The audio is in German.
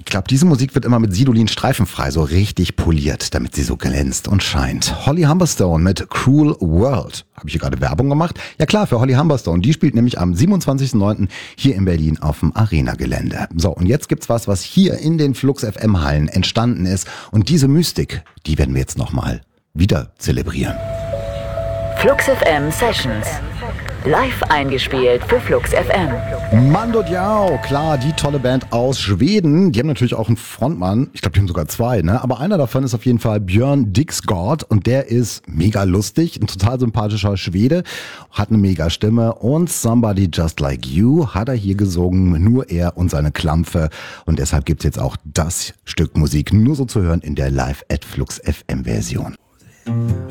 Ich glaube, diese Musik wird immer mit Sidolin streifenfrei so richtig poliert, damit sie so glänzt und scheint. Holly Humberstone mit Cruel World. Habe ich hier gerade Werbung gemacht? Ja klar, für Holly Humberstone. Die spielt nämlich am 27.09. hier in Berlin auf dem Arena-Gelände. So, und jetzt gibt's was hier in den Flux FM Hallen entstanden ist. Und diese Mystik, die werden wir jetzt nochmal wieder zelebrieren. Flux FM Sessions. Live eingespielt für Flux FM. Mando Diao, klar, die tolle Band aus Schweden. Die haben natürlich auch einen Frontmann. Ich glaube, die haben sogar zwei, ne? Aber einer davon ist auf jeden Fall Björn Dixgård und der ist mega lustig, ein total sympathischer Schwede, hat eine mega Stimme und Somebody Just Like You hat er hier gesungen, nur er und seine Klampfe. Und deshalb gibt's jetzt auch das Stück Musik nur so zu hören in der Live at Flux FM Version.